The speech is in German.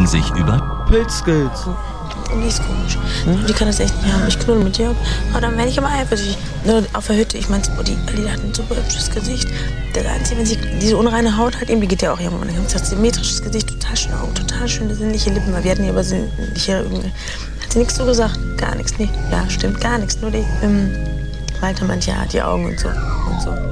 sich über Pilzskills. Und die ist komisch. Die kann das echt nicht haben. Ich knuddel mit ihr. Aber dann werde ich immer eifersüchtig. Nur auf der Hütte, ich meine, die hat ein super hübsches Gesicht. Das Einzige, wenn sie diese unreine Haut hat, eben, die geht ja auch irgendwann. Ein ganz symmetrisches Gesicht, total schöne Augen, total schöne sinnliche Lippen. Weil wir hatten ja aber sinnliche, hat sie nichts so gesagt? Gar nichts, nee. Ja, stimmt, gar nichts. Nur die, Walter meint, ja, die Augen und so.